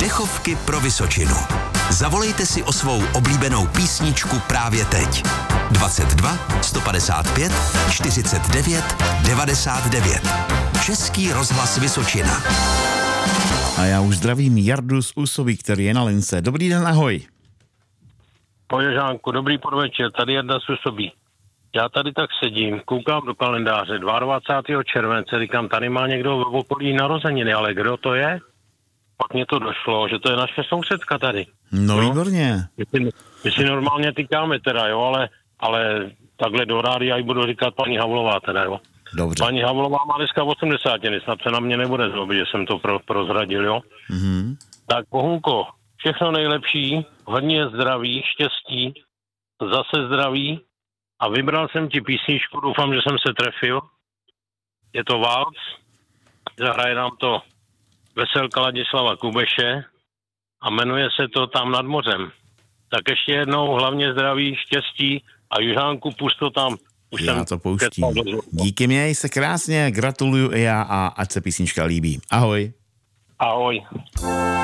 Dechovky pro Vysočinu. Zavolejte si o svou oblíbenou písničku právě teď. 22 155 49 99. Český rozhlas Vysočina. A já už zdravím Jardu z Úsoví, který je na lince. Dobrý den, ahoj. Ahoj, Žánku, dobrý podvečer, tady Jarda z Úsobí. Já tady tak sedím, koukám do kalendáře 22. července, říkám, tady má někdo v okolí narozeniny, ale kdo to je? Pak mě to došlo, že to je naše sousedka tady. No, výborně. My si normálně týkáme teda, jo, ale takhle do rádia i budu říkat paní Havlová teda, jo. Dobře. Paní Havlová má dneska 80, snad se na mě nebude zlobit, že jsem to prozradil, jo. Mhm. Tak Bohunko, všechno nejlepší, hodně zdraví, štěstí, zase zdraví a vybral jsem ti písničku, doufám, že jsem se trefil. Je to Valc, zahraje nám to Veselka Ladislava Kubeše a jmenuje se to Tam nad mořem. Tak ještě jednou hlavně zdraví, štěstí a Južánku, pust to tam. Už já to pouštím. Díky, měj se krásně, gratuluju i já a ať se písnička líbí. Ahoj. Ahoj.